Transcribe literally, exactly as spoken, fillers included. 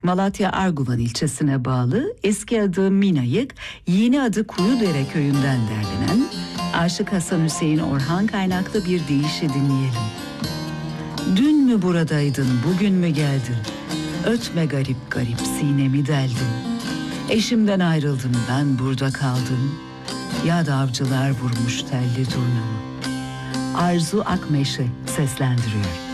Malatya Arguvan ilçesine bağlı, eski adı Minayık, yeni adı Kuyudere köyünden derlenen Aşık Hasan Hüseyin Orhan kaynaklı bir deyişi dinleyelim. Dün mü buradaydın, bugün mü geldin? Ötme garip garip, sinemi deldin. Eşimden ayrıldım, ben burada kaldım. Ya da avcılar vurmuş telli turnamı. Arzu Akmeşe seslendiriyor.